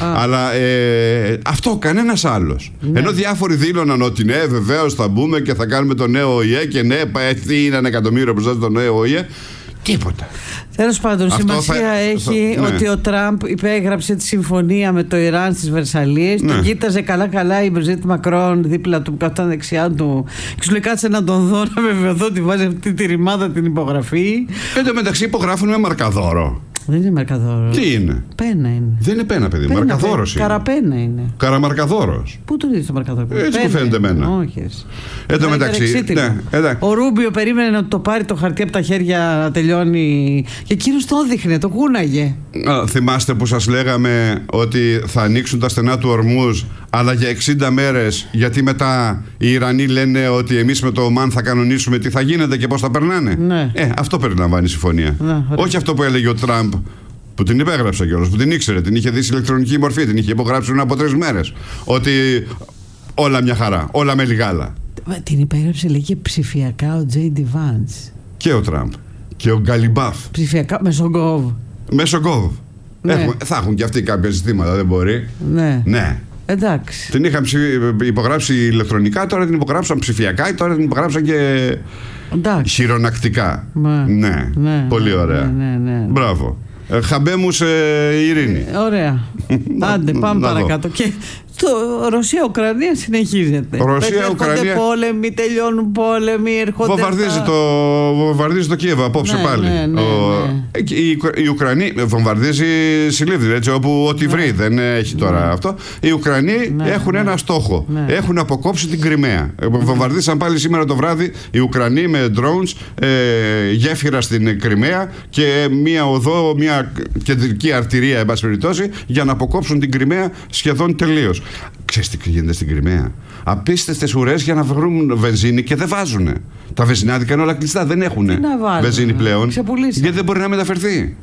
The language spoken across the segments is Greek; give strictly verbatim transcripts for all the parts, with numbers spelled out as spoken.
Αλλά ε, αυτό κανένας άλλος. Ναι. Ενώ διάφοροι δήλωναν ότι ναι, βεβαίως θα μπούμε και θα κάνουμε το νέο Ο Η Ε και ναι, τι είναι ένα εκατομμύριο μπροστά στο νέο Ο Η Ε. Τίποτα. Τέλος πάντων, αυτό σημασία θα, έχει θα, ναι. ότι ο Τραμπ υπέγραψε τη συμφωνία με το Ιράν στις Βερσαλίες. Ναι. Τον κοίταζε καλά-καλά η Μπριζίτ Μακρόν δίπλα του, κατά δεξιά του. Και σου λέει κάτσε να τον δω, να βεβαιωθώ ότι βάζει αυτή τη ρημάδα την υπογραφή. Εν τω μεταξύ υπογράφουν με μαρκαδόρο. Δεν είναι μαρκαδόρο. Τι είναι? Πένα είναι. Δεν είναι πένα, παιδί. Μαρκαδόρος είναι. Καραπένα είναι. Καραμαρκαδόρος. Πού το δεις το μαρκαδόρο? Έτσι μου φαίνεται εμένα. Όχι. Εν τω μεταξύ. Ναι, ο Ρούμπιο περίμενε να το πάρει το χαρτί από τα χέρια να τελειώνει. Και εκείνος το έδειχνε, το κούναγε. Α, θυμάστε που σας λέγαμε ότι θα ανοίξουν τα στενά του Ορμούζ, αλλά για εξήντα μέρες, γιατί μετά οι Ιρανοί λένε ότι εμείς με το Ομάν θα κανονίσουμε τι θα γίνεται και πώς θα περνάνε. Ναι. Ε, αυτό περιλαμβάνει η συμφωνία. Ναι, όχι αυτό που έλεγε ο Τραμπ, που την υπέγραψε κιόλας, που την ήξερε, την είχε δει σε ηλεκτρονική μορφή, την είχε υπογράψει πριν από τρεις μέρες. Ότι όλα μια χαρά, όλα με λιγάλα. Την υπέγραψε, λέγε ψηφιακά ο Τζέι Ντι Vance. Και ο Τραμπ. Και ο Γκαλιμπάφ. Ψηφιακά μέσω γκοβ. Μέσω γκοβ. Ναι. Θα έχουν κι αυτοί κάποια ζητήματα, δεν μπορεί. Ναι. Ναι. Εντάξει. Την είχαν υπογράψει ηλεκτρονικά, τώρα την υπογράψαν ψηφιακά, τώρα την υπογράψαν και εντάξει. Χειρονακτικά. Ναι. Ναι. Ναι. Πολύ ωραία. Ναι, ναι, ναι. Μπράβο. Ε, χαμπέμους ε, ειρήνη. Ε, ωραία. Άντε, πάμε παρακάτω. Και το Ρωσία-Ουκρανία συνεχίζεται. Ρωσία-Ουκρανία. Πόλεμοι, τελειώνουν πόλεμοι, ερχόνται. Βομβαρδίζει τα... το, βομβαρδίζει το Κίεβο απόψε ναι, πάλι. Ναι, ναι, Ο... ναι. Η, η Ουκρανία βομβαρδίζει Σιλίβδη, έτσι, όπου ό,τι βρει, ναι. Δεν έχει τώρα ναι. Αυτό. Οι Ουκρανοί ναι, έχουν ναι. Ένα στόχο. Ναι. Έχουν αποκόψει την Κριμαία. Ναι. Βομβαρδίσαν πάλι σήμερα το βράδυ οι Ουκρανοί με drones ε, γέφυρα στην Κριμαία και μία οδό, μία κεντρική αρτηρία, εν πάση περιπτώσει, για να αποκόψουν την Κριμαία σχεδόν τελείως. Ξέρεις τι γίνεται στην Κριμαία? Απίστευτες ουρές για να βρουν βενζίνη και δεν βάζουν. Τα βενζινάδικα είναι όλα κλειστά, δεν έχουν βενζίνη πλέον. Γιατί δεν μπορεί να μεταφερθεί.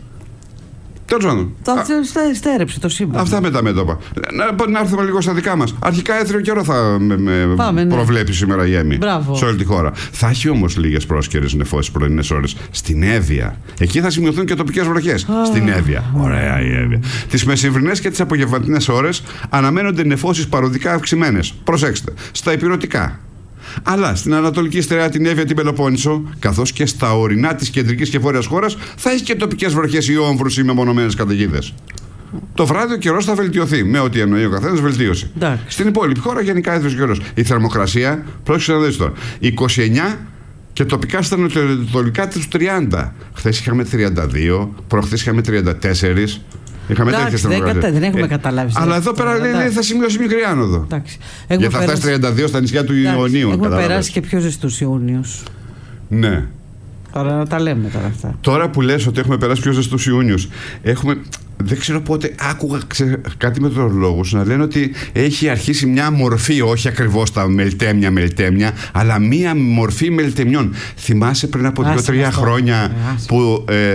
Τέλος πάντων. Το στέρεψε το σύμπαν. Αυτά με τα μέτωπα. Να, να έρθουμε λίγο στα δικά μας. Αρχικά έθριο καιρό θα με, με Πάμε, ναι. προβλέπει σήμερα η Έμι σε όλη τη χώρα. Θα έχει όμως λίγες πρόσκαιρες νεφώσεις πρωινές ώρες στην Εύβοια. Εκεί θα σημειωθούν και τοπικές βροχές. Oh. Στην Εύβοια. Ωραία η Εύβοια. Τις μεσημβρινές και τις απογευματινές ώρες αναμένονται νεφώσεις παροδικά αυξημένες. Προσέξτε. Στα ηπειρωτικά. Αλλά στην ανατολική στερεά, την Εύβοια, την Πελοπόννησο, καθώς και στα ορεινά της κεντρικής και βόρειας χώρας, θα έχει και τοπικές βροχές ή όμβρους ή μεμονωμένες καταιγίδες. Το βράδυ ο καιρός θα βελτιωθεί, με ό,τι εννοεί ο καθένας βελτίωση. Yeah. Στην υπόλοιπη χώρα γενικά έθριος καιρός. Η θερμοκρασία, πρόσεξε να δεις τώρα, είκοσι εννιά και τοπικά στα ανατολικά τους τριάντα. Χθες είχαμε τριάντα δύο, προχθές είχαμε τριάντα τέσσερα. Είχαμε τέτοιες θερμοκρασίες. Δεν έχουμε καταλάβει. Ε, αλλά εδώ πέρα λέει θα σημειώσει μικρή άνοδο. Γιατί θα φτάσει τριάντα δύο στα νησιά του Ιουνίου. Έχουμε περάσει και πιο ζεστούς Ιούνιους. Ναι. Τώρα να τα λέμε τώρα αυτά. Τώρα που λες ότι έχουμε περάσει πιο ζεστούς Ιούνιους, έχουμε. Δεν ξέρω πότε άκουγα ξε... κάτι μετεωρολόγους να λένε ότι έχει αρχίσει μια μορφή, όχι ακριβώς τα μελτέμια μελτέμια, αλλά μια μορφή μελτεμιών. Θυμάσαι πριν από δύο τρία χρόνια Άσε. που ε,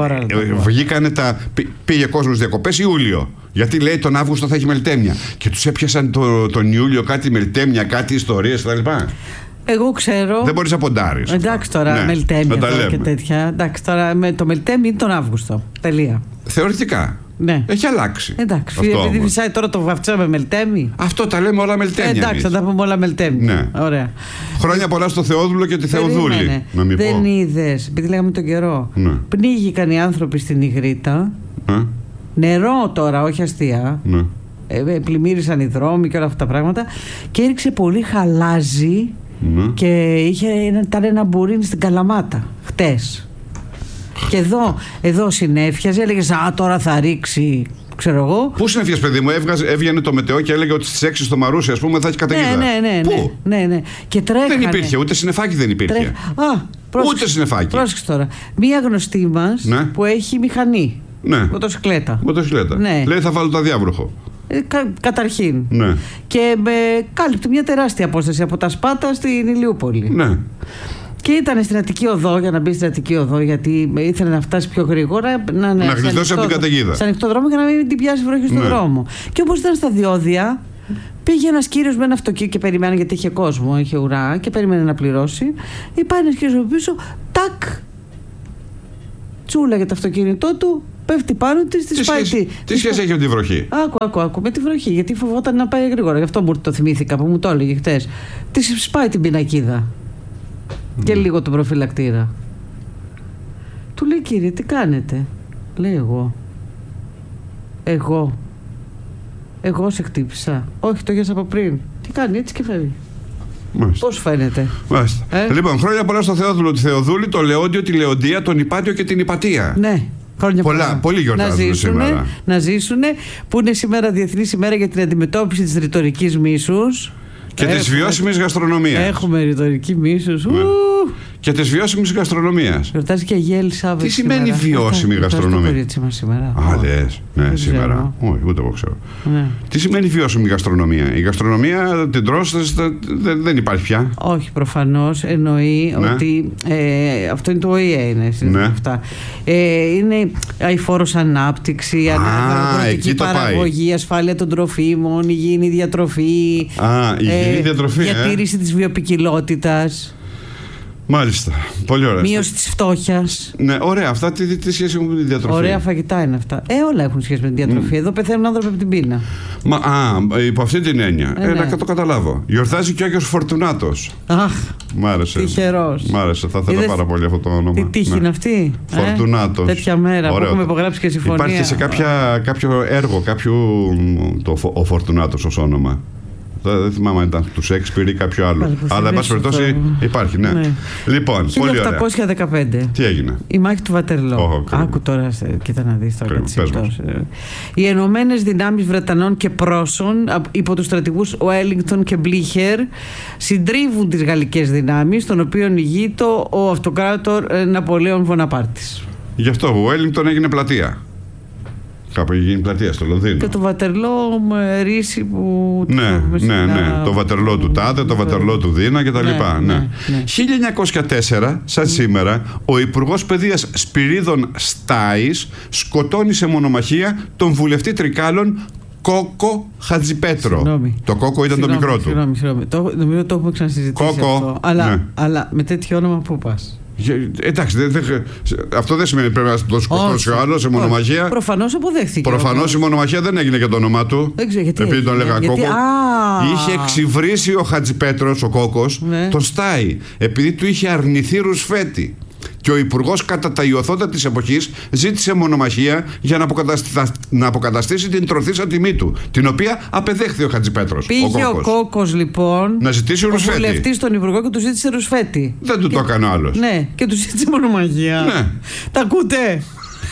ε, βγήκανε τα... πήγε κόσμος διακοπές Ιούλιο. Γιατί λέει τον Αύγουστο θα έχει μελτέμια. Και τους έπιασαν το, τον Ιούλιο κάτι μελτέμια, κάτι ιστορίες κτλ. Εγώ ξέρω. Δεν μπορείς να ποντάρεις. Εντάξει τώρα, ναι, μελτέμια και τέτοια. Εντάξει τώρα, με το μελτέμι είναι τον Αύγουστο. Τελεία. Θεωρητικά. Ναι. Έχει αλλάξει. Εντάξει. Επειδή φυσάει τώρα το βαφτσά με μελτέμι. Αυτό τα λέμε όλα μελτέμια. Εντάξει, εμείς. Θα τα πούμε όλα μελτέμι. Ναι. Ωραία. Χρόνια πολλά στο Θεόδουλο και τη Θεοδούλη. Δεν είδες, επειδή λέγαμε τον καιρό. Ναι. Πνίγηκαν οι άνθρωποι στην Ιγρήτα. Ναι. Νερό τώρα, όχι αστεία. Ναι. Ε, πλημμύρισαν οι δρόμοι και όλα αυτά τα πράγματα. Και έριξε πολύ χαλάζι. Ναι. Και είχε, ήταν ένα μπουρίνι στην Καλαμάτα χτες. Και εδώ, εδώ συνέφιαζε, έλεγε α, τώρα θα ρίξει, ξέρω εγώ. Πού συνέφιαζε, παιδί μου? Έβγαζε, έβγαινε το μετεό και έλεγε ότι στις έξι στο Μαρούσι, ας πούμε, θα έχει καταιγίδα. Ναι, ναι, ναι. Πού? Ναι, ναι, ναι. Και τρέχανε. Δεν υπήρχε, ούτε συννεφάκι δεν υπήρχε. Τρέχ... Α, πρόσεξε, ούτε συννεφάκι. Πρόσεξε τώρα. Μία γνωστή μας, ναι, που έχει μηχανή. Ναι. Μοτοσυκλέτα. Μοτοσυκλέτα. Ναι. Λέει θα βάλω το αδιάβροχο. Ε, κα, καταρχήν. Ναι. Και με κάλυπτε μια τεράστια απόσταση από τα Σπάτα στην Ηλιούπολη. Ναι. Και ήταν στην Αττική Οδό, για να μπει στην Αττική Οδό, γιατί ήθελε να φτάσει πιο γρήγορα. Να, ναι, να γλιτώσει από την καταιγίδα. Σε ανοιχτό δρόμο για να μην την πιάσει βροχή στον ναι. δρόμο. Και όπως ήταν στα διόδια, πήγε ένας κύριος με ένα αυτοκίνητο και περιμένει, γιατί είχε κόσμο, είχε ουρά, και περίμενε να πληρώσει. Υπάρχει ένας κύριος από πίσω, τάκ! Τσούλα για το αυτοκίνητό του, πέφτει πάνω της, τη σπάει. Τι, τι σχέση έχει με τη βροχή? Άκου, άκου, άκου, με τη βροχή. Γιατί φοβόταν να πάει γρήγορα. Γι' αυτό μου το θυμήθηκα που μου το έλεγε χτες. Τη σπάει την πινακίδα. Mm. Και λίγο τον προφυλακτήρα. Του λέει, κύριε, τι κάνετε? Λέει, εγώ. Εγώ. Εγώ σε χτύπησα. Όχι, το γιας από πριν. Τι κάνει, έτσι και φεύγει. Πώς φαίνεται? Μάλιστα. Ε? Λοιπόν, χρόνια πολλά στο Θεόδουλο, τη Θεοδούλη, το Λεόντιο, τη Λεοντία, τον Υπάτιο και την Υπατία. Ναι. Χρόνια πολλά. πολλά. Πολύ γιορτάζουν σήμερα. Να ζήσουν. Που είναι σήμερα Διεθνής ημέρα για την αντιμετώπιση της ρητορικής μίσους. Και της βιώσιμης γαστρονομίας. Έχουμε ρητορική μίσους. Ναι. Και της βιώσιμης γαστρονομίας. Γιορτάζει και η Αγία Ελισάβετ. Τι σημαίνει σήμερα βιώσιμη γαστρονομία? Το κορίτσι μας σήμερα. Α, λες. Ναι, δεν σήμερα. Ξέρω. Όχι, ούτε εγώ ξέρω. Ναι. Τι σημαίνει βιώσιμη γαστρονομία? Η γαστρονομία την τρως, δεν υπάρχει πια. Όχι, προφανώς. Εννοεί ναι. ότι ε, αυτό είναι το Ο Η Ε. Είναι, ναι. αυτά. Ε, είναι αειφόρος ανάπτυξη, αγροτική παραγωγή, ασφάλεια των τροφίμων, υγιεινή διατροφή. Α, υγιεινή ε, διατροφή. Διατήρηση ε. της βιοποικιλότητας. Μάλιστα. Πολύ ωραία. Μείωση της φτώχειας. Ναι, ωραία. Αυτά τι, τι σχέση έχουν με τη διατροφή? Ωραία φαγητά είναι αυτά. Ε, όλα έχουν σχέση με τη διατροφή. Mm. Εδώ πεθαίνουν άνθρωποι από την πείνα. Μα, α, υπό αυτή την έννοια. Ε, ε, ναι. Να το καταλάβω. Γιορτάζει και ο Άγιος Φορτουνάτος. Αχ. Μ' άρεσε. Τυχερός. Μ' άρεσε. Θα ήθελα πάρα πολύ αυτό το όνομα. Τι τύχη ναι. είναι αυτή? Φορτουνάτος. Ε? Τέτοια μέρα Ωραίο. Που έχουμε υπογράψει και συμφωνία. Υπάρχει σε κάποια, κάποιο έργο, κάποιο, το, ο Φορτουνάτος ως όνομα. Δεν θυμάμαι αν ήταν του Σέξπιρ ή κάποιο άλλο. Αλλά εν πάση περιπτώσει υπάρχει, ναι. ναι. Λοιπόν, χίλια οκτακόσια δεκαπέντε. Τι έγινε? Η μάχη του Βατερλό. Oh, Άκου τώρα, κοίτα να δεις τώρα κάτι συμπτώσεις. Οι Ενωμένες Δυνάμεις Βρετανών και Πρώσων υπό τους στρατηγούς Wellington και Μπλίχερ συντρίβουν τις γαλλικές δυνάμεις, των οποίων ηγείται ο αυτοκράτορ Ναπολέον Βοναπάρτης. Γι' αυτό ο Wellington έγινε πλατεία. Κάπου έχει γίνει πλατεία στο Λονδίνο. Και το Βατερλό με ρίση που. Ναι, ναι, ναι. Το Βατερλό του Τάδε, το Βατερλό του Δίνα κτλ. Ναι, ναι, ναι. ναι. χίλια εννιακόσια τέσσερα, σαν mm. σήμερα, ο Υπουργός Παιδείας Σπυρίδων Στάης σκοτώνει σε μονομαχία τον βουλευτή Τρικάλων Κόκο Χατζιπέτρο. Συγνώμη. Το Κόκο ήταν συγνώμη, το μικρό του. Συγγνώμη, συγγνώμη. Το, νομίζω το έχουμε ξανασυζητήσει. Κόκο. Αυτό. Αλλά, ναι. αλλά με τέτοιο όνομα πού πας? Εντάξει, δε, δε, αυτό δεν σημαίνει πρέπει να το σκοτώσει ο άλλος σε μονομαχία. Προφανώς αποδέχθηκε. Προφανώς η μονομαχία δεν έγινε για το όνομά του. Δεν ξέρω γιατί. Επειδή τον λέγανε Κόκο. Α, είχε εξυβρίσει ο Χατζιπέτρος, ο Κόκος, ναι. τον Στάι. Επειδή του είχε αρνηθεί ρουσφέτη. Και ο Υπουργός κατά τα ιωθόντα της εποχής ζήτησε μονομαχία για να, αποκαταστη... να αποκαταστήσει την τροθήσα τιμή του, την οποία απεδέχθη ο Χατζιπέτρος. Πήγε ο Κόκος, ο Κόκος λοιπόν να ζητήσει ρουσφέτη. Ο βουλευτής στον Υπουργό και του ζήτησε ρουσφέτη. Δεν του και... το έκανε ο άλλος. Ναι, και του ζήτησε μονομαχία. Ναι. Τα ακούτε?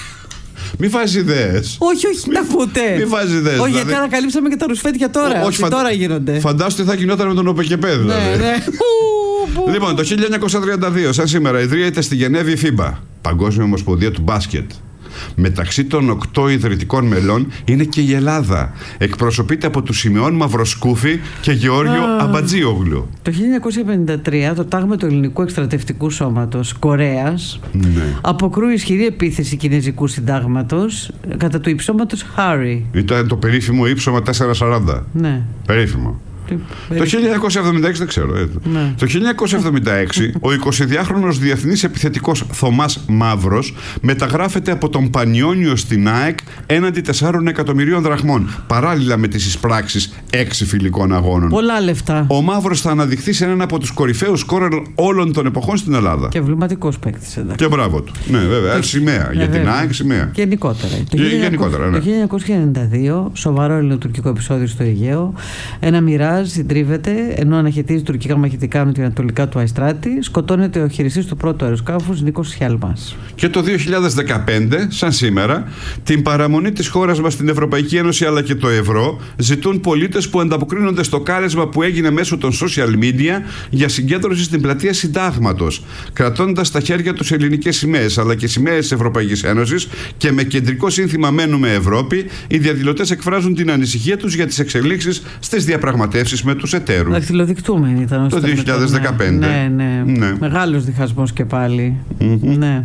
Μη βάζει ιδέες. Όχι, όχι, μη, τα ακούτε. Μη βάζει ιδέες. Όχι, δηλαδή... γιατί ανακαλύψαμε και τα ρουσφέτια τώρα. Όχι, φαντα... τώρα γίνονται. Φαντάσου τι θα γινόταν με τον ΟΠΕΚΕΠΕ, δηλαδή. Ναι, ναι. Λοιπόν, το χίλια εννιακόσια τριάντα δύο, σαν σήμερα, ιδρύεται στη Γενέβη η φίμπα, Παγκόσμια Ομοσπονδία του Μπάσκετ. Μεταξύ των οκτώ ιδρυτικών μελών είναι και η Ελλάδα. Εκπροσωπείται από τους Σιμεών Μαυροσκούφη και Γεώργιο ah. Αμπατζίογλου. Το χίλια εννιακόσια πενήντα τρία το τάγμα του Ελληνικού Εκστρατευτικού Σώματος Κορέας ναι. αποκρούει ισχυρή επίθεση Κινέζικου Συντάγματος κατά του υψώματος Χάρι. Ήταν το περίφημο ύψωμα τετρακόσια σαράντα. Ναι. Περίφημο. Το χίλια εννιακόσια εβδομήντα έξι δεν ξέρω. Ε. Ναι. Το χίλια εννιακόσια εβδομήντα έξι ο εικοσιδυάχρονος διεθνής επιθετικός Θωμάς Μαύρος μεταγράφεται από τον Πανιόνιο στην ΑΕΚ έναντι τεσσάρων εκατομμυρίων δραχμών, παράλληλα με τις εισπράξεις έξι φιλικών αγώνων. Πολλά λεφτά. Ο Μαύρος θα αναδειχθεί σε έναν από τους κορυφαίους σκόρερ όλων των εποχών στην Ελλάδα. Και εμβληματικός παίκτης. Και μπράβο του. Ναι, βέβαια. Το... Σημαία. Για την ΑΕΚ σημαία. Γενικότερα. Το γενικότερα, ναι. Το χίλια εννιακόσια ενενήντα δύο σοβαρό ελληνοτουρκικό επεισόδιο στο Αιγαίο. Ένα μοιράζ συντρίβεται ενώ αναχαιτίζει τουρκικά μαχητικά με την ανατολικά του Αϊστράτη. Σκοτώνεται ο χειριστής του πρώτου αεροσκάφους Νίκος Χιάλμας. Και το δύο χιλιάδες δεκαπέντε, σαν σήμερα, την παραμονή της χώρας μας στην Ευρωπαϊκή Ένωση αλλά και το ευρώ ζητούν πολίτες που ανταποκρίνονται στο κάλεσμα που έγινε μέσω των social media για συγκέντρωση στην πλατεία Συντάγματος, κρατώντας στα χέρια τους ελληνικές σημαίες αλλά και σημαίες της Ευρωπαϊκής Ένωσης και με κεντρικό σύνθημα «Μένουμε Ευρώπη». Οι διαδηλωτές εκφράζουν την ανησυχία τους για τις εξελίξεις στις διαπραγματεύσεις με τους εταίρους. Δαχτυλοδεικτούμενοι ήταν το δύο χιλιάδες δεκαπέντε. Ναι, ναι. ναι. Μεγάλος διχασμός και πάλι. Mm-hmm. Ναι.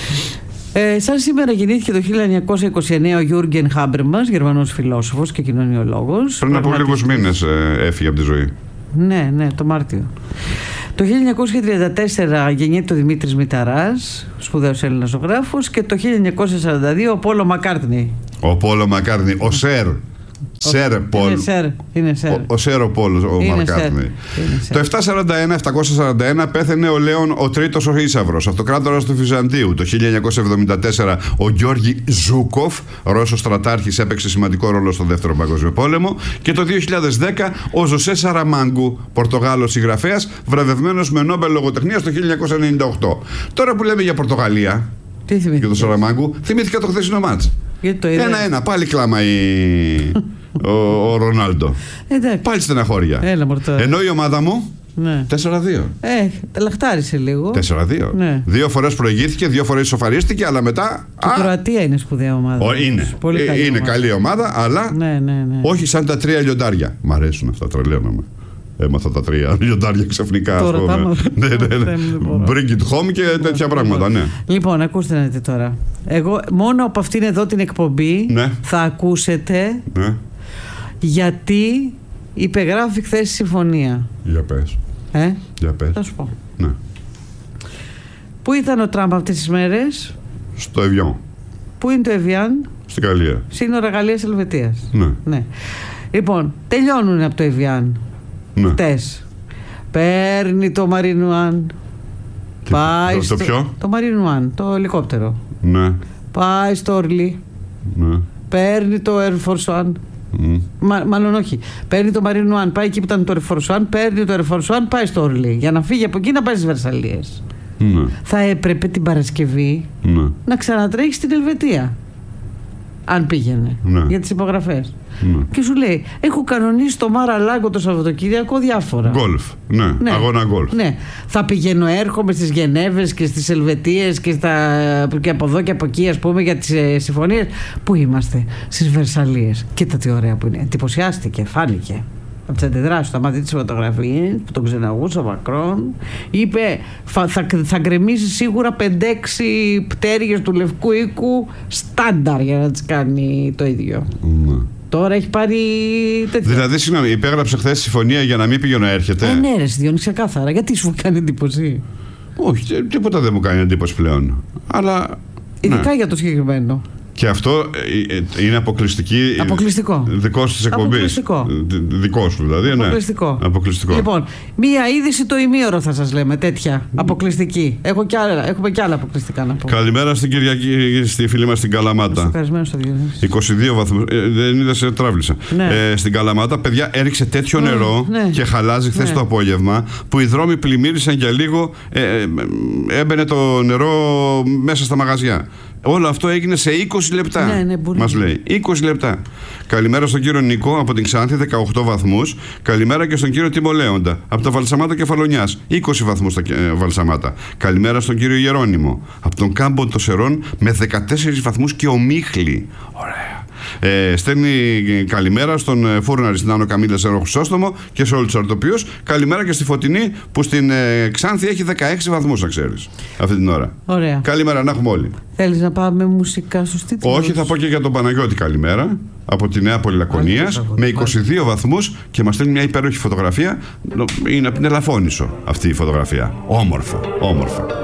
Ε, σαν σήμερα γεννήθηκε το χίλια εννιακόσια είκοσι εννέα ο Γιούργεν Χάμπερμας, Γερμανός φιλόσοφος και κοινωνιολόγος. Πριν από λίγους μήνες ε, έφυγε από τη ζωή. Ναι, ναι, το Μάρτιο. Το χίλια εννιακόσια τριάντα τέσσερα γεννιέται ο Δημήτρης Μηταράς, σπουδαίος Έλληνας ζωγράφος, και το χίλια εννιακόσια σαράντα δύο ο Πόλο Μακκάρτνι. Ο Πόλο Μακκάρτνι, ο Σερ. Σερ Πολ. Είναι Σερ. Είναι Σερ. Ο, ο Σερ ο Πόλος, ο Μακκάρτνι. Το επτακόσια σαράντα ένα, επτακόσια σαράντα ένα πέθανε ο Λέων ο Τρίτος ο Ίσαυρος, αυτοκράτορας του Βυζαντίου. Το χίλια εννιακόσια εβδομήντα τέσσερα ο Γιώργη Ζούκοφ, Ρώσος στρατάρχης, έπαιξε σημαντικό ρόλο στο Δεύτερο Παγκόσμιο Πόλεμο. Και το δύο χιλιάδες δέκα ο Ζωσέ Σαραμάγκου, Πορτογάλος συγγραφέας, βραβευμένος με Νόμπελ λογοτεχνίας το χίλια εννιακόσια ενενήντα οκτώ. Τώρα που λέμε για Πορτογαλία και τον Σαραμάγκου, θυμήθηκα το χθεσινό μάτς. Ένα-ένα, πάλι κλάμα η... ο, ο Ρονάλντο. Εντάξει. Πάλι στεναχώρια. Έλα, ενώ η ομάδα μου ναι. τέσσερα δύο. Ε, λαχτάρισε λίγο. τέσσερα δύο. Ναι. Δύο φορές προηγήθηκε, δύο φορές ισοφαρίστηκε, αλλά μετά. Και η Κροατία είναι σπουδαία ομάδα. Ο, είναι. Πολύ καλή είναι ομάδα. καλή ομάδα, αλλά ναι, ναι, ναι. όχι σαν τα τρία λιοντάρια. Μ' αρέσουν αυτά, τρελαίνομαι. Έμαθα τα τρία λιοντάρια ξαφνικά. Τώρα τα ναι, ναι, ναι. Bring it home και τέτοια πράγματα, ναι. Λοιπόν, ακούστε να δείτε τώρα. Εγώ μόνο από αυτήν εδώ την εκπομπή ναι. θα ακούσετε ναι. γιατί υπεγράφει χθες η συμφωνία. Για πες. Ε? Για πες. Θα σου πω. Ναι. Πού ήταν ο Τραμπ αυτές τις μέρες? Στο Εβιόν. Πού είναι το Εβιάν? Στην Γαλλία. Σύνορα Γαλλίας-Ελβετίας. Ναι. ναι. Λοιπόν, τελειώνουν από το Εβιάν. Ναι. Χτες. Παίρνει το Μαρινουάν. Πάει το, στο... το ποιο? Το Μαρινουάν, το ελικόπτερο. Ναι. Πάει στο Ορλί. Ναι. Παίρνει το Air Force One. Mm. Μα, μάλλον όχι. Παίρνει το Μαρινουάν, πάει εκεί που ήταν το Air Force One. Παίρνει το Air Force One, πάει στο Ορλί. Για να φύγει από εκεί να πάει στις Βερσαλίες. Ναι. Θα έπρεπε την Παρασκευή ναι. να ξανατρέχει στην Ελβετία. Αν πήγαινε. Ναι. Για τις υπογραφές. Ναι. Και σου λέει, έχω κανονίσει το Μάρα Λάγκο το Σαββατοκύριακο διάφορα. Γκολφ. Ναι. ναι. Αγώνα γκολφ. Ναι. Θα πηγαίνω, έρχομαι στις Γενέβες και στις Ελβετίες και, στα... και από εδώ και από εκεί, ας πούμε, για τις ε, συμφωνίες. Πού είμαστε? Στις Βερσαλίες. Κοίτα τι ωραία που είναι. Εντυπωσιάστηκε, φάνηκε. Από τις αντιδράσεις, θα μάθει τις φωτογραφίες που τον ξεναγούσε ο Μακρόν. Είπε, θα, θα, θα γκρεμίσει σίγουρα πέντε έξι πτέρυγες του Λευκού Οίκου στάνταρ για να τις κάνει το ίδιο. Ναι. Τώρα έχει πάρει τέτοια. Δηλαδή, συγγνώμη, υπέγραψε χθες συμφωνία για να μην πήγαινε να έρχεται. Ε, ναι, ρε, Διόνυση, ξεκάθαρα. Γιατί σου κάνει εντύπωση? Όχι, τίποτα δεν μου κάνει εντύπωση πλέον. Αλλά. Ειδικά ναι. για το συγκεκριμένο. Και αυτό είναι αποκλειστική. Αποκλειστικό. Δικός της εκπομπής. Αποκλειστικό. Δικό σου δηλαδή. Αποκλειστικό. Ναι. Αποκλειστικό. Λοιπόν, μία είδηση το ημίωρο θα σας λέμε, τέτοια. Αποκλειστική. Έχω κι άλλα, έχουμε κι άλλα αποκλειστικά να πω. Καλημέρα στην Κυριακή, στη φίλη μας στην Καλαμάτα. Ευχαριστημένο στο Διονύση. είκοσι δύο βαθμούς. Ε, δεν είδα, σε τράβλησα. Ναι. Ε, στην Καλαμάτα, παιδιά, έριξε τέτοιο ναι, νερό ναι. και χαλάζει χθες ναι. το απόγευμα που οι δρόμοι πλημμύρισαν για λίγο. Ε, ε, έμπαινε το νερό μέσα στα μαγαζιά. Όλο αυτό έγινε σε είκοσι λεπτά. Ναι, ναι, μας λέει. είκοσι λεπτά. Καλημέρα στον κύριο Νικό από την Ξάνθη, δεκαοκτώ βαθμούς. Καλημέρα και στον κύριο Τιμολέοντα από τα Βαλσαμάτα Κεφαλονιάς, είκοσι βαθμούς στα ε, Βαλσαμάτα. Καλημέρα στον κύριο Γερόνιμο από τον Κάμπο των Σερών με δεκατέσσερις βαθμούς και ομίχλη. Ωραία. Ε, στέλνει καλημέρα στον Φούρναρη, στην Άνω Καμίλα, σε Χρυσόστομο και σε όλους τους αρτοπίους. Καλημέρα και στη Φωτεινή που στην ε, Ξάνθη έχει δεκαέξι βαθμούς, να ξέρεις, αυτή την ώρα. Ωραία. Καλημέρα να έχουμε όλοι. Θέλεις να πάμε μουσικά στους τίτλους? Όχι, θα πω και για τον Παναγιώτη καλημέρα από τη Νέα Πόλη Λακωνίας με είκοσι δύο βαθμούς και μας στέλνει μια υπέροχη φωτογραφία. Είναι από την Ελαφώνησο αυτή η φωτογραφία. Όμορφο, όμορφο.